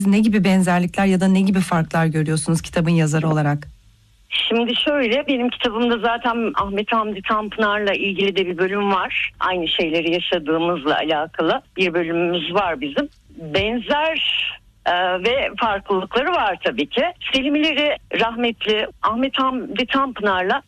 Ne gibi benzerlikler ya da ne gibi farklar görüyorsunuz kitabın yazarı olarak? Şimdi şöyle, benim kitabımda zaten Ahmet Hamdi Tanpınar'la ilgili de bir bölüm var. Aynı şeyleri yaşadığımızla alakalı bir bölümümüz var bizim. Benzer ve farklılıkları var tabii ki. Selim İleri rahmetli Ahmet Hamdi Tanpınar'la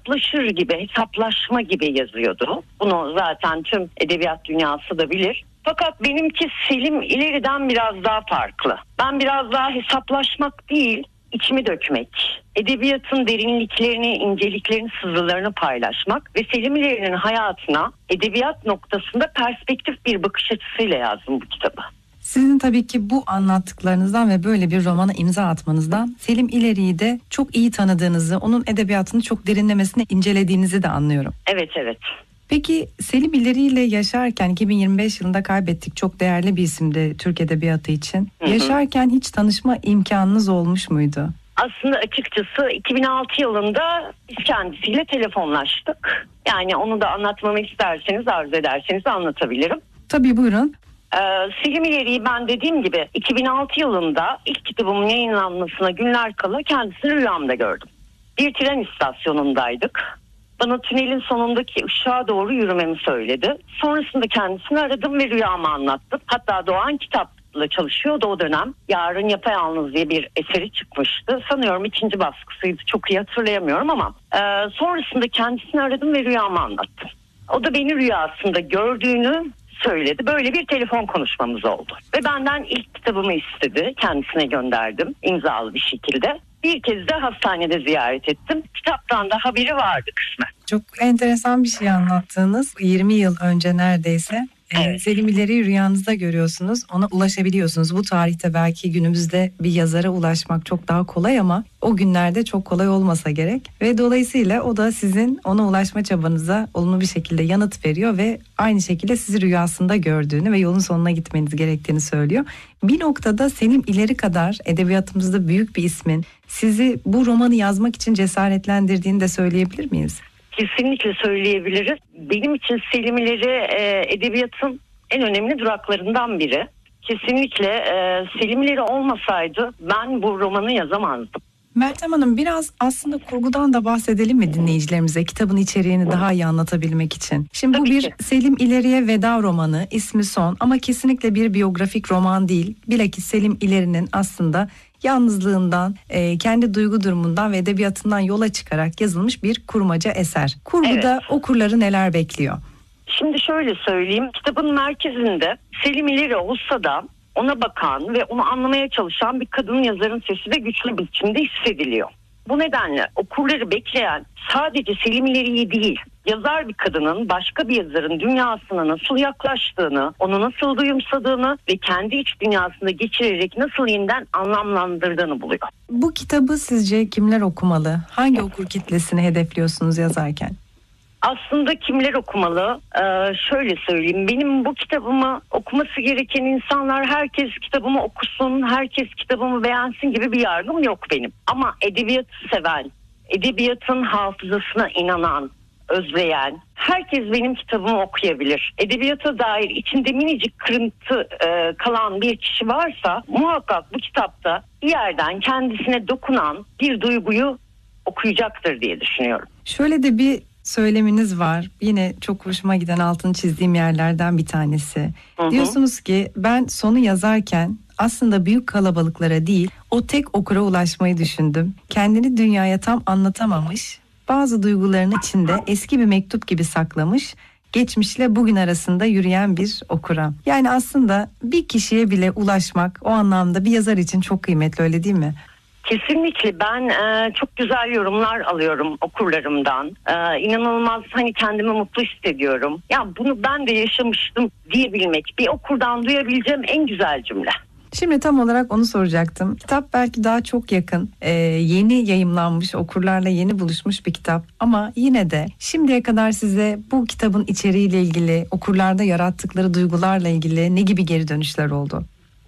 hesaplaşma gibi yazıyordu. Bunu zaten tüm edebiyat dünyası da bilir. Fakat benimki Selim İleri'den biraz daha farklı. Ben biraz daha hesaplaşmak değil, içimi dökmek, edebiyatın derinliklerini, inceliklerini, sızılarını paylaşmak ve Selim İleri'nin hayatına edebiyat noktasında perspektif bir bakış açısıyla yazdım bu kitabı. Sizin tabii ki bu anlattıklarınızdan ve böyle bir romana imza atmanızdan Selim İleri'yi de çok iyi tanıdığınızı, onun edebiyatını çok derinlemesine incelediğinizi de anlıyorum. Evet. Peki Selim İleri ile yaşarken 2025 yılında kaybettik, çok değerli bir isimdi Türk Edebiyatı için. Yaşarken hiç tanışma imkanınız olmuş muydu? Aslında açıkçası 2006 yılında biz kendisiyle telefonlaştık. Yani onu da anlatmamı isterseniz, arzu ederseniz anlatabilirim. Tabii, buyurun. Selim İleri'yi ben dediğim gibi 2006 yılında ilk kitabımın yayınlanmasına günler kala kendisini rüyamda gördüm. Bir tren istasyonundaydık. Bana tünelin sonundaki ışığa doğru yürümemi söyledi. Sonrasında kendisini aradım ve rüyamı anlattım. Hatta Doğan Kitap'la çalışıyordu o dönem. Yarın Yapayalnız diye bir eseri çıkmıştı. Sanıyorum 2. baskısıydı, çok iyi hatırlayamıyorum ama sonrasında kendisini aradım ve rüyamı anlattım. O da beni rüyasında gördüğünü söyledi. Böyle bir telefon konuşmamız oldu. Ve benden ilk kitabımı istedi. Kendisine gönderdim imzalı bir şekilde. Bir kez de hastanede ziyaret ettim. Kitaptan da haberi vardı kısmen. Çok enteresan bir şey anlattığınız. 20 yıl önce neredeyse. Evet. Selim İleri'yi rüyanızda görüyorsunuz. Ona ulaşabiliyorsunuz. Bu tarihte belki günümüzde bir yazara ulaşmak çok daha kolay ama o günlerde çok kolay olmasa gerek. Ve dolayısıyla o da sizin ona ulaşma çabanıza olumlu bir şekilde yanıt veriyor ve aynı şekilde sizi rüyasında gördüğünü ve yolun sonuna gitmeniz gerektiğini söylüyor. Bir noktada Selim İleri kadar edebiyatımızda büyük bir ismin sizi bu romanı yazmak için cesaretlendirdiğini de söyleyebilir miyiz? Kesinlikle söyleyebiliriz. Benim için Selim İleri edebiyatın en önemli duraklarından biri. Kesinlikle Selim İleri olmasaydı ben bu romanı yazamazdım. Meltem Hanım, biraz aslında kurgudan da bahsedelim mi dinleyicilerimize, kitabın içeriğini daha iyi anlatabilmek için? Şimdi bu Tabii bir ki. Selim İleri'ye veda romanı, ismi Son, ama kesinlikle bir biyografik roman değil. Bilakis Selim İleri'nin aslında yalnızlığından, kendi duygu durumundan ve edebiyatından yola çıkarak yazılmış bir kurmaca eser. Kurguda okurları neler bekliyor? Şimdi şöyle söyleyeyim. Kitabın merkezinde Selim İleri olsa da ona bakan ve onu anlamaya çalışan bir kadın yazarın sesi de güçlü bir biçimde hissediliyor. Bu nedenle okurları bekleyen sadece Selim İleri'yi değil, yazar bir kadının başka bir yazarın dünyasına nasıl yaklaştığını, onu nasıl duyumsadığını ve kendi iç dünyasında geçirerek nasıl yeniden anlamlandırdığını buluyor. Bu kitabı sizce kimler okumalı? Hangi okur kitlesini hedefliyorsunuz yazarken? Aslında kimler okumalı? Şöyle söyleyeyim. Benim bu kitabımı okuması gereken insanlar, herkes kitabımı okusun, herkes kitabımı beğensin gibi bir yargım yok benim. Ama edebiyatı seven, edebiyatın hafızasına inanan, özleyen, herkes benim kitabımı okuyabilir. Edebiyata dair içinde minicik kırıntı kalan bir kişi varsa muhakkak bu kitapta bir yerden kendisine dokunan bir duyguyu okuyacaktır diye düşünüyorum. Şöyle de bir söyleminiz var. Yine çok hoşuma giden, altını çizdiğim yerlerden bir tanesi. Diyorsunuz ki ben sonu yazarken aslında büyük kalabalıklara değil, o tek okura ulaşmayı düşündüm. Kendini dünyaya tam anlatamamış, bazı duyguların içinde eski bir mektup gibi saklamış, geçmişle bugün arasında yürüyen bir okura. Yani aslında bir kişiye bile ulaşmak o anlamda bir yazar için çok kıymetli, öyle değil mi? Kesinlikle ben çok güzel yorumlar alıyorum okurlarımdan. İnanılmaz kendimi mutlu hissediyorum. Ya bunu ben de yaşamıştım diyebilmek, bir okurdan duyabileceğim en güzel cümle. Şimdi tam olarak onu soracaktım. Kitap belki daha çok yakın, yeni yayımlanmış, okurlarla yeni buluşmuş bir kitap. Ama yine de şimdiye kadar size bu kitabın içeriğiyle ilgili, okurlarda yarattıkları duygularla ilgili ne gibi geri dönüşler oldu?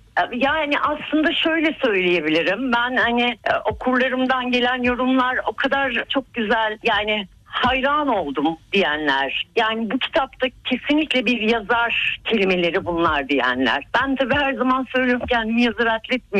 Yani aslında şöyle söyleyebilirim. Ben okurlarımdan gelen yorumlar o kadar çok güzel, hayran oldum diyenler. Yani bu kitapta kesinlikle bir yazar kelimeleri bunlar diyenler. Ben tabii her zaman söylüyorum, kendimi yazar atletmiyorum.